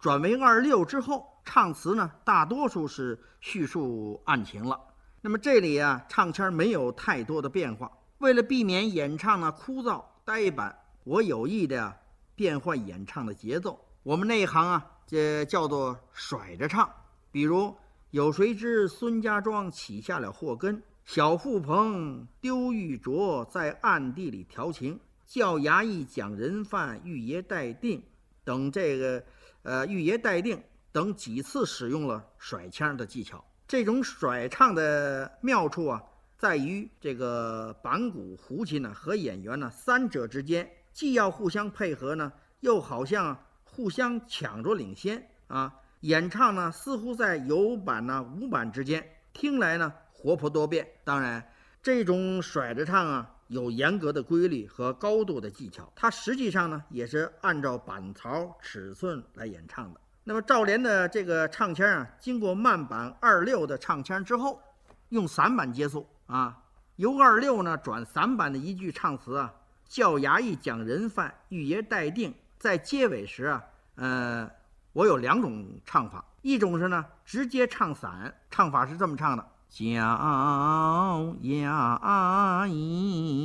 转为2/6之后，唱词呢大多数是叙述案情了。那么这里啊，唱腔没有太多的变化。为了避免演唱呢枯燥呆板，我有意的变换演唱的节奏。我们那一行啊，这叫做甩着唱。比如有谁知孙家庄起下了祸根，小富鹏丢玉镯在暗地里调情，叫衙役讲人犯，玉爷待定等玉爷待定等几次使用了甩腔的技巧。这种甩唱的妙处啊，在于这个板鼓、胡琴呢和演员呢三者之间，既要互相配合呢，又好像互相抢着领先啊。演唱呢似乎在有板呢无板之间，听来呢活泼多变。当然，这种甩着唱啊有严格的规律和高度的技巧，它实际上呢也是按照板槽尺寸来演唱的。那么赵连的这个唱腔啊，经过慢板2/6的唱腔之后，用散板接束啊，由2/6呢转散板的一句唱词啊，叫衙役讲人犯，玉爷待定。在结尾时啊，我有2种唱法，一种是呢直接唱散，唱法是这么唱的：叫衙役